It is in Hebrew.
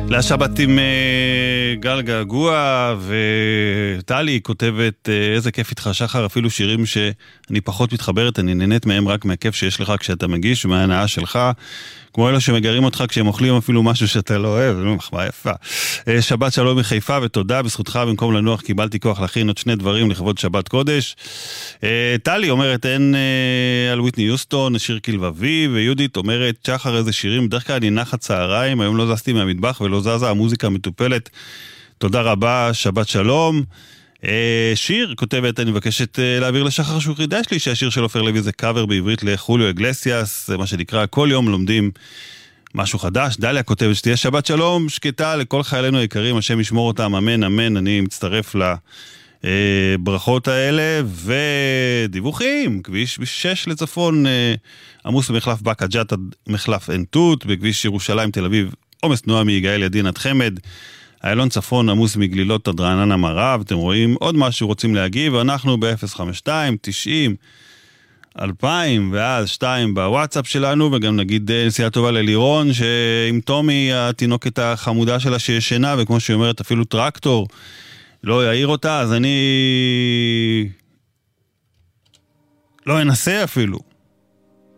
לשבת עם גל געגוע, וטלי כותבת, איזה כיף איתך שחר, אפילו שירים שאני פחות מתחברת, אני נהנית מהם רק מהכיף שיש לך כשאתה מגיש, ומההנאה שלך, כמו אלו שמגרים אותך כשהם אוכלים אפילו משהו שאתה לא אוהב, מחמאה יפה. שבת שלום מחיפה, ותודה, בזכותך במקום לנוח קיבלתי כוח להכין עוד שני דברים לכבוד שבת קודש. טלי אומרת, אין על וויטני יוסטון, שיר כלבבי, ויהודית אומרת, שחר איזה שירים, בדרך כלל אני נחת צהריים, היום לא זזתי מהמטבח ולא זזה, המוזיקה מטופלת. תודה רבה, שבת שלום. שיר כותבת, אני מבקשת להעביר לשחר שהוא חידש לי שהשיר של עופר לוי זה קאבר בעברית לחוליו אגלסיאס, זה מה שנקרא כל יום לומדים משהו חדש. דליה כותבת שתהיה שבת שלום שקטה לכל חיילינו היקרים, השם ישמור אותם, אמן אמן. אני מצטרף לברכות האלה. ודיווחים, כביש 6 לצפון עמוס במחלף בקה ג'ת עד מחלף עין תות, בכביש ירושלים תל אביב עומס תנועה מיגאל ידין עד חמד, איילון צפון עמוס מגלילות עד רעננה מערב. אתם רואים עוד משהו רוצים להגיב, אנחנו ב-052 90 2000 ואז 2 בוואטסאפ שלנו, וגם נגיד נסיעה טובה ללירון שעם תומי התינוקת החמודה שלה שישנה, וכמו שהיא אומרת אפילו טרקטור לא יעיר אותה, אז אני לא אנסה אפילו.